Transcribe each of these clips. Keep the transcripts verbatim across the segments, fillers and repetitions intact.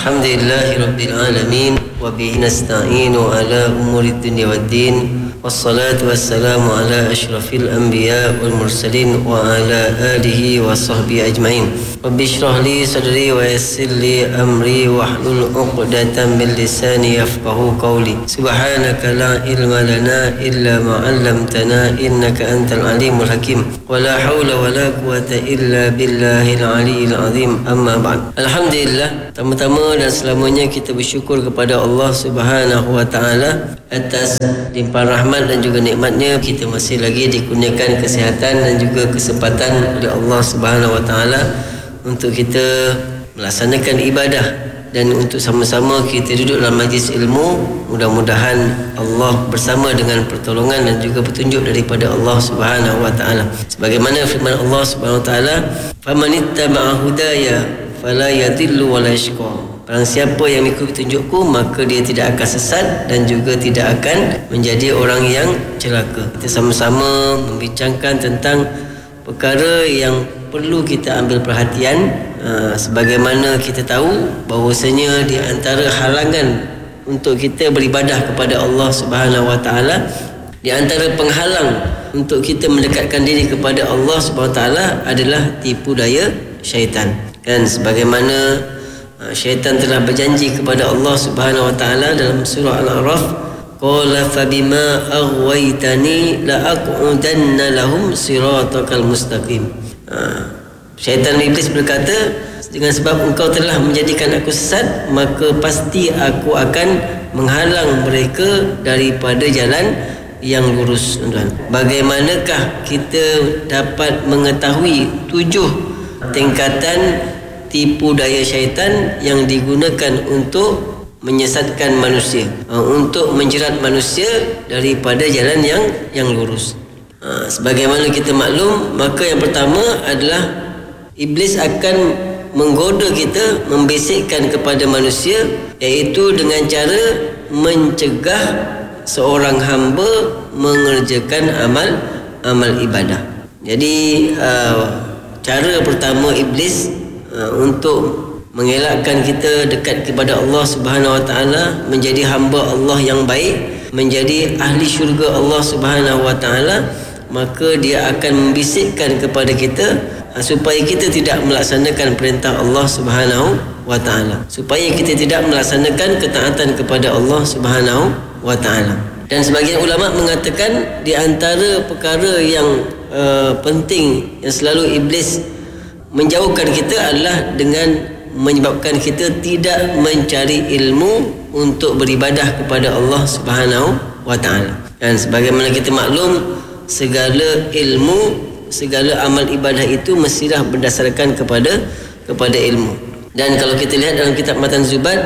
Alhamdulillahi Rabbil Alamin wa bihi nasta'inu ala umuri dunya waddin wassalatu wassalamu ala ashrafil anbiya wal mursalin wa ala alihi wa sahbihi ajma'in. Rabbi shrah li sadri wa yassir li amri wahlul 'uqdatam min lisani yafqahu qawli. Subhanaka la ilma lana illa ma 'allamtana innaka antal alimul hakim. Wa la haula wa la quwwata illa billahil aliyyil azim. Amma ba'd. Alhamdulillah, pertama-tama dan selamanya kita bersyukur kepada Allah Subhanahu wa taala atas limpahan rahmat dan juga nikmatnya kita masih lagi dikurniakan kesihatan dan juga kesempatan oleh Allah Subhanahu wa taala untuk kita melaksanakan ibadah dan untuk sama-sama kita duduk dalam majlis ilmu. Mudah-mudahan Allah bersama dengan pertolongan dan juga petunjuk daripada Allah Subhanahu wa taala. Sebagaimana firman Allah Subhanahu wa taala, "Famanittaba'a hudaya fala yadhillu wa la yashqa." Barang siapa yang mengikuti petunjukku, maka dia tidak akan sesat dan juga tidak akan menjadi orang yang celaka. Kita sama-sama membincangkan tentang perkara yang perlu kita ambil perhatian. Uh, sebagaimana kita tahu bahawasanya di antara halangan untuk kita beribadah kepada Allah Subhanahu wa taala, di antara penghalang untuk kita mendekatkan diri kepada Allah Subhanahu wa taala adalah tipu daya syaitan. Dan sebagaimana syaitan telah berjanji kepada Allah Subhanahu wa taala dalam surah Al-A'raf, qala fabima aghwaytani la aqudanna lahum siratakal mustaqim. Ha, syaitan iblis berkata, dengan sebab engkau telah menjadikan aku sesat, maka pasti aku akan menghalang mereka daripada jalan yang lurus. Bagaimanakah kita dapat mengetahui tujuh tingkatan tipu daya syaitan yang digunakan untuk menyesatkan manusia, untuk menjerat manusia daripada jalan yang yang lurus? Ha, sebagaimana kita maklum, maka yang pertama adalah iblis akan menggoda kita, membisikkan kepada manusia, iaitu dengan cara mencegah seorang hamba mengerjakan amal amal ibadah. Jadi uh, cara pertama iblis Uh, untuk mengelakkan kita dekat kepada Allah Subhanahu wa taala, menjadi hamba Allah yang baik, menjadi ahli syurga Allah Subhanahu wa taala, maka dia akan membisikkan kepada kita uh, supaya kita tidak melaksanakan perintah Allah Subhanahu wa taala, supaya kita tidak melaksanakan ketaatan kepada Allah Subhanahu wa taala. Dan sebagian ulama mengatakan di antara perkara yang uh, penting yang selalu iblis menjauhkan kita adalah dengan menyebabkan kita tidak mencari ilmu untuk beribadah kepada Allah Subhanahu wa taala. Dan sebagaimana kita maklum, segala ilmu, segala amal ibadah itu mestilah berdasarkan kepada kepada ilmu. Dan kalau kita lihat dalam kitab Matan Zubat,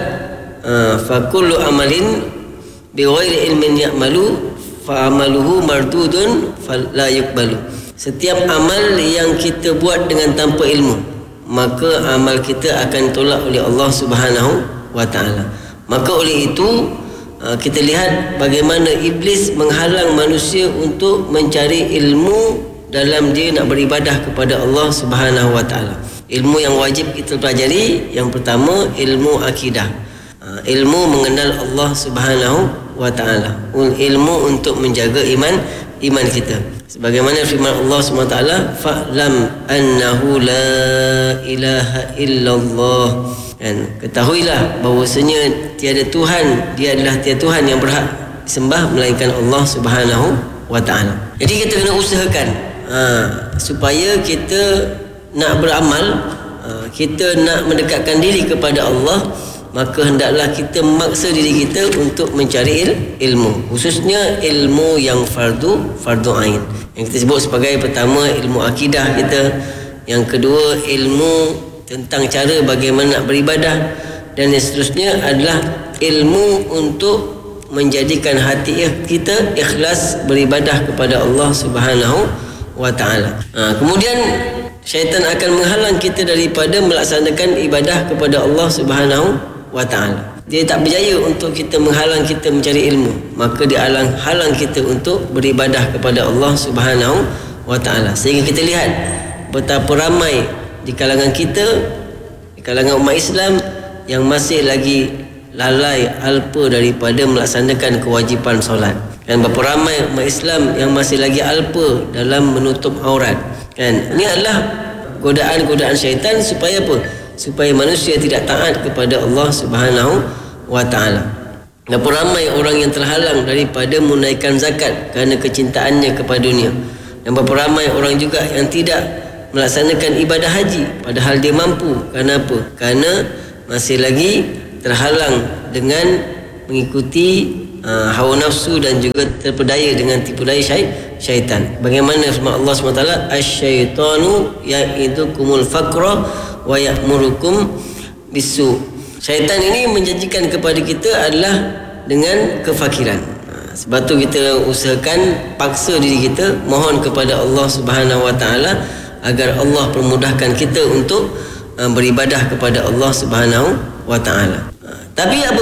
fa kullu amalin bi ghairi ilmin ya'malu fa amaluhu mardudun fala yuqbalu. Setiap amal yang kita buat dengan tanpa ilmu, maka amal kita akan tolak oleh Allah Subhanahu wa taala. Maka oleh itu kita lihat bagaimana iblis menghalang manusia untuk mencari ilmu dalam dia nak beribadah kepada Allah Subhanahu wa taala. Ilmu yang wajib kita pelajari, yang pertama ilmu akidah, ilmu mengenal Allah Subhanahu wa taala, ilmu untuk menjaga iman iman kita. Sebagaimana firman Allah subhanahu wa taala, fa'lam annahu la ilaha illallah. Dan ketahuilah bahawasanya tiada Tuhan, dia adalah tiada Tuhan yang berhak disembah melainkan Allah Subhanahu wa taala. Jadi kita kena usahakan ha, supaya kita nak beramal, ha, kita nak mendekatkan diri kepada Allah, maka hendaklah kita memaksa diri kita untuk mencari il, ilmu, khususnya ilmu yang fardu fardu ain, yang kita sebut sebagai pertama ilmu akidah kita, yang kedua ilmu tentang cara bagaimana nak beribadah, dan yang seterusnya adalah ilmu untuk menjadikan hati kita ikhlas beribadah kepada Allah Subhanahu wa taala. Ha, kemudian syaitan akan menghalang kita daripada melaksanakan ibadah kepada Allah Subhanahu wa ta'ala. Dia tak berjaya untuk kita menghalang kita mencari ilmu, maka dia halang, halang kita untuk beribadah kepada Allah Subhanahu wa ta'ala. Sehingga kita lihat betapa ramai di kalangan kita, di kalangan umat Islam yang masih lagi lalai, alpa daripada melaksanakan kewajipan solat. Dan berapa ramai umat Islam yang masih lagi alpa dalam menutup aurat. Kan? Ini adalah godaan-godaan syaitan supaya apa? Supaya manusia tidak taat kepada Allah Subhanahu wa taala. Berapa ramai orang yang terhalang daripada menunaikan zakat kerana kecintaannya kepada dunia. Dan berapa ramai orang juga yang tidak melaksanakan ibadah haji padahal dia mampu. Kerana apa? Kerana masih lagi terhalang dengan mengikuti uh, hawa nafsu dan juga terpedaya dengan tipu daya syai, syaitan. Bagaimana firman Allah subhanahu wa taala, asy-syaitanu ya'idukumul faqra wa ya'murukum bisu. Syaitan ini menjanjikan kepada kita adalah dengan kefakiran. Sebab tu kita usahakan paksa diri kita mohon kepada Allah Subhanahu wa taala agar Allah permudahkan kita untuk uh, beribadah kepada Allah Subhanahu wa taala. Tapi apa